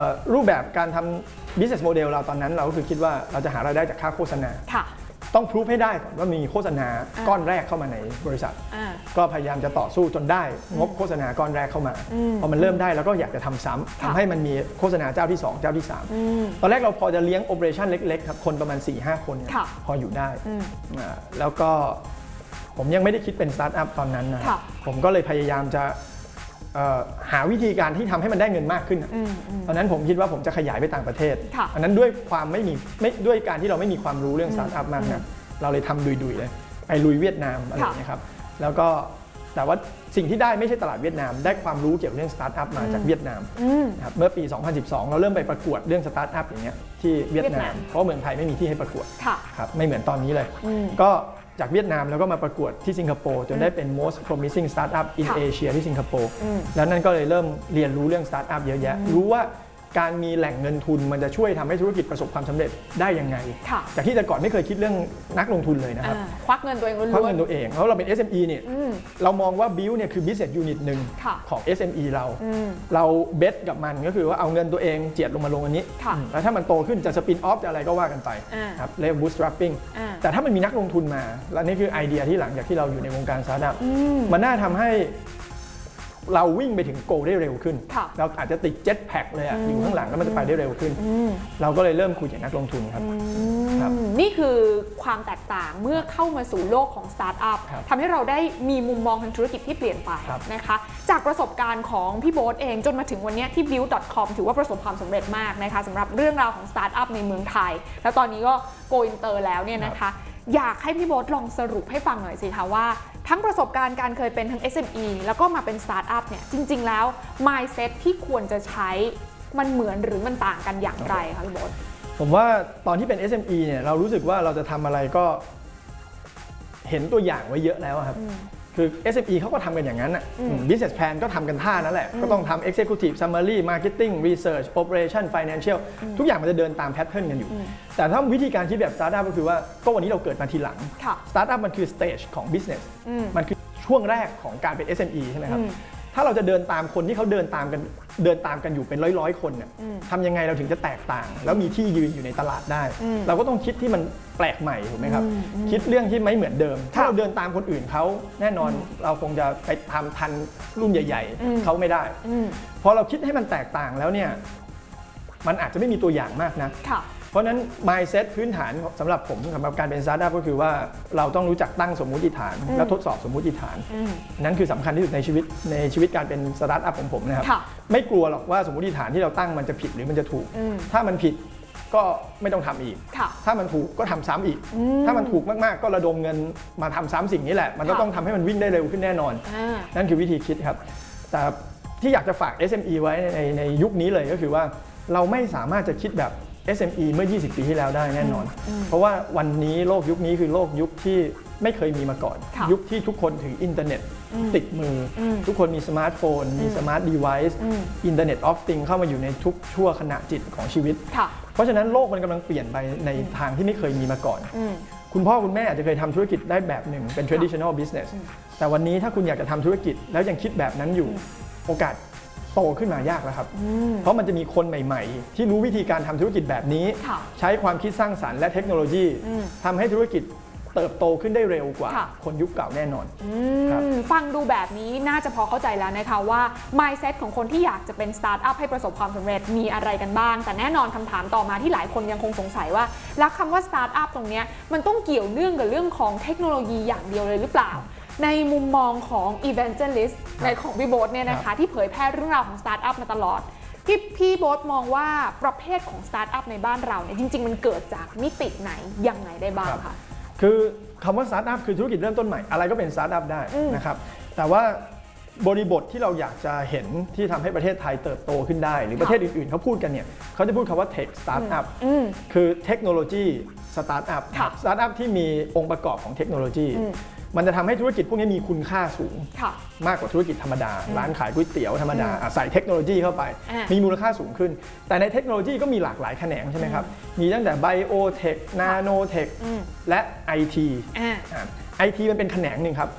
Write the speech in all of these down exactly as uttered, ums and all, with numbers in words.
รูปแบบการทำ business model เราตอนนั้นเราก็คือคิดว่าเราจะหารายได้จากค่าโฆษณาต้องพิสูจให้ได้ก่อนว่ามีโฆษณาก้อนแรกเข้ามาในบริษัทก็พยายามจะต่อสู้จนได้งบโฆษณาก้อนแรกเข้ามาพอมันเริ่มได้แล้วก็อยากจะทำซ้ำทำให้มันมีโฆษณาเจ้าที่สองเจ้าที่สามตอนแรกเราพอจะเลี้ยง operation เล็กๆครับคนประมาณ สี่ห้า คนพออยู่ได้แล้วก็ผมยังไม่ได้คิดเป็นสตาร์ทอัพตอนนั้นนะผมก็เลยพยายามจะหาวิธีการที่ทำให้มันได้เงินมากขึ้นตอนนั้นผมคิดว่าผมจะขยายไปต่างประเทศอันนั้นด้วยความไม่มีไม่ด้วยการที่เราไม่มีความรู้เรื่องสตาร์ทอัพมากนะเราเลยทำดุยๆเลยไปลุยเวียดนามอะไรอย่างนี้ครับแล้วก็แต่ว่าสิ่งที่ได้ไม่ใช่ตลาดเวียดนามได้ความรู้เกี่ยวกับเรื่องสตาร์ทอัพมาจากเวียดนามครับเมื่อปี สองพันสิบสอง เราเริ่มไปประกวดเรื่องสตาร์ทอัพอย่างเงี้ยที่เวียดนามเพราะเมืองไทยไม่มีที่ให้ประกวดครับไม่เหมือนตอนนี้เลยก็จากเวียดนามแล้วก็มาประกวดที่สิงคโปร์จนได้เป็น most promising startup in Asia ที่สิงคโปร์แล้วนั่นก็เลยเริ่มเรียนรู้เรื่องสตาร์ทอัพเยอะแยะรู้ว่าการมีแหล่งเงินทุนมันจะช่วยทำให้ธุรกิจประสบความสำเร็จได้ยังไงจากที่แต่ก่อนไม่เคยคิดเรื่องนักลงทุนเลยนะครับควักเงินตัวเองล้วนๆควักเงินตัวเองเพราะเราเป็น เอส เอ็ม อี เนี่ยเรามองว่า Build เนี่ยคือ business unit หนึ่งของ เอส เอ็ม อี เราเราเบสกับมันก็คือว่าเอาเงินตัวเองเจียดลงมาลงอันนี้แล้วถ้ามันโตขึ้นจะสปินออฟจะอะไรก็ว่ากันไปครับเรียก bootstrapping แต่ถ้ามันมีนักลงทุนมาและนี่คือไอเดียที่หลังจากที่เราอยู่ในวงการสตาร์ทอัพมันน่าทำให้เราวิ่งไปถึงโกลได้เร็วขึ้นเราอาจจะติดเจ็ตแพ็คเลยอะอยู่ข้างหลังแล้วมันจะไปได้เร็วขึ้นเราก็เลยเริ่มคุยกับนักลงทุนครับนี่คือความแตกต่างเมื่อเข้ามาสู่โลกของสตาร์ทอัพทำให้เราได้มีมุมมองทางธุรกิจที่เปลี่ยนไปนะคะจากประสบการณ์ของพี่โบ๊ทเองจนมาถึงวันนี้ที่ บิลด์ ดอท คอม ถือว่าประสบความสำเร็จมากนะคะสำหรับเรื่องราวของสตาร์ทอัพในเมืองไทยแล้วตอนนี้ก็โกอินเตอร์แล้วเนี่ยนะคะอยากให้พี่โบ๊ทลองสรุปให้ฟังหน่อยสิคะว่าทั้งประสบการณ์การเคยเป็นทั้ง เอส เอ็ม อี แล้วก็มาเป็นสตาร์ทอัพเนี่ยจริงๆแล้ว mindset ที่ควรจะใช้มันเหมือนหรือมันต่างกันอย่างไรคะพี่โบ๊ทผมว่าตอนที่เป็น เอส เอ็ม อี เนี่ยเรารู้สึกว่าเราจะทำอะไรก็เห็นตัวอย่างไว้เยอะแล้วครับคือ เอส เอ็ม อี เขาก็ทำกันอย่างนั้นอ่ะ business plan ก็ทำกันท่านั่นแหละก็ต้องทำ executive summary marketing research operation financial ทุกอย่างมันจะเดินตามแพทเทิร์นกันอยู่แต่ถ้าวิธีการคิดแบบ startup ก็คือว่าก็วันนี้เราเกิดมาทีหลัง startup มันคือ stage ของ business มันคือช่วงแรกของการเป็น เอส เอ็ม อี ใช่ไหมครับถ้าเราจะเดินตามคนที่เขาเดินตามกันเดินตามกันอยู่เป็นร้อยๆคนเนี่ยทำยังไงเราถึงจะแตกต่างแล้วมีที่ยืนอยู่ในตลาดได้เราก็ต้องคิดที่มันแปลกใหม่ถูกไหมครับคิดเรื่องที่ไม่เหมือนเดิมถ้าเราเดินตามคนอื่นเขาแน่นอนเราคงจะไปทำทันรุ่นใหญ่ๆเขาไม่ได้พอเราคิดให้มันแตกต่างแล้วเนี่ยมันอาจจะไม่มีตัวอย่างมากนะเพราะนั้น mindset พื้นฐานสำหรับผมสำหรับการเป็น startup ก็คือว่าเราต้องรู้จักตั้งสมมุติฐานและทดสอบสมมุติฐานนั่นคือสำคัญที่สุดในชีวิตในชีวิตการเป็น startup ของผมนะครับไม่กลัวหรอกว่าสมมุติฐานที่เราตั้งมันจะผิดหรือมันจะถูกถ้ามันผิดก็ไม่ต้องทำอีกถ้ามันถูกก็ทำซ้ำอีกถ้ามันถูกมากๆก็ระดมเงินมาทำซ้ำสิ่งนี้แหละมันก็ต้องทำให้มันวิ่งได้เร็วขึ้นแน่นอนนั่นคือวิธีคิดครับแต่ที่อยากจะฝาก เอส เอ็ม อี ไว้ในในยุคนี้เลยก็คือว่าเราไม่สามารถจะคิดแบบ เอส เอ็ม อี เมื่อยี่สิบปีที่แล้วได้แน่นอนเพราะว่าวันนี้โลกยุคนี้คือโลกยุคที่ไม่เคยมีมาก่อนยุคที่ทุกคนถืออินเทอร์เน็ตติดมือทุกคนมีสมาร์ทโฟนมีสมาร์ทเดไวซ์อินเทอร์เน็ตออฟติงเข้ามาอยู่ในทุกชั่วขณะจิตของชีวิตเพราะฉะนั้นโลกมันกำลังเปลี่ยนไปในทางที่ไม่เคยมีมาก่อนคุณพ่อคุณแม่อาจจะเคยทำธุรกิจได้แบบหนึ่งเป็น traditional business แต่วันนี้ถ้าคุณอยากจะทำธุรกิจแล้วยังคิดแบบนั้นอยู่โอกาสโตขึ้นมายากแล้วครับเพราะมันจะมีคนใหม่ๆที่รู้วิธีการทำธุรกิจแบบนี้ใช้ความคิดสร้างสรรค์และเทคโนโลยีทำให้ธุรกิจเติบโตขึ้นได้เร็วกว่าคนยุคเก่าแน่นอนฟังดูแบบนี้น่าจะพอเข้าใจแล้วนะคะว่า mindset ของคนที่อยากจะเป็นสตาร์ทอัพให้ประสบความสำเร็จมีอะไรกันบ้างแต่แน่นอนคำถามต่อมาที่หลายคนยังคงสงสัยว่าแล้วคำว่าสตาร์ทอัพตรงนี้มันต้องเกี่ยวเนื่องกับเรื่องของเทคโนโลยีอย่างเดียวเลยหรือเปล่าในมุมมองของ evangelist ในของพี่โบ๊ทเนี่ยนะคะที่เผยแพร่เรื่องราวของสตาร์ทอัพมาตลอดพี่พี่โบ๊ทมองว่าประเภทของสตาร์ทอัพในบ้านเราเนี่ยจริงๆมันเกิดจากมิติไหนยังไงได้บ้างคะคือคำว่าสตาร์ทอัพคือธุรกิจเริ่มต้นใหม่อะไรก็เป็นสตาร์ทอัพได้นะครับแต่ว่าบริบทที่เราอยากจะเห็นที่ทำให้ประเทศไทยเติบโตขึ้นได้หรือประเทศอื่นๆเขาพูดกันเนี่ยเขาจะพูดคำว่า tech startup คือเทคโนโลยีสตาร์ทอัพสตาร์ทอัพที่มีองค์ประกอบของเทคโนโลยีมันจะทำให้ธุรกิจพวกนี้มีคุณค่าสูงมากกว่าธุรกิจธรรมดาร้านขายก๋วยเตี๋ยวธรรมดาใส่เทคโนโลยีเข้าไปมีมูลค่าสูงขึ้นแต่ในเทคโนโลยีก็มีหลากหลายแขนงใช่ไหมครับมีตั้งแต่ไบโอเทคนาโนเทคและ ไอ ที ไอ ที มันเป็นแขนงหนึ่งครับ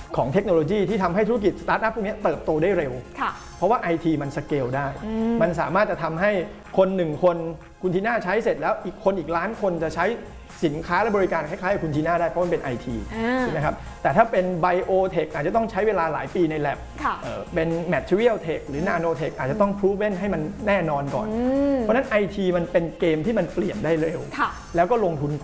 ของเทคโนโลยีที่ทำให้ธุรกิจสตาร์ทอัพพวกนี้เติบโตได้เร็วเพราะว่า ไอ ที มันสเกลได้ มันสามารถจะทำให้คนหนึ่งคนคุณทีน่าใช้เสร็จแล้วอีกคนอีกล้านคนจะใช้สินค้าและบริการคล้ายๆกับคุณทีน่าได้เพราะมันเป็น ไอ ที ใช่ไหมครับแต่ถ้าเป็น Biotech อาจจะต้องใช้เวลาหลายปีใน lab เป็น Material Tech หรือ Nanotech อาจจะต้อง proven ให้มันแน่นอนก่อนเพราะนั้น ไอ ที มันเป็นเกมที่มันเปลี่ยนได้เร็วแล้วก็ลงทุน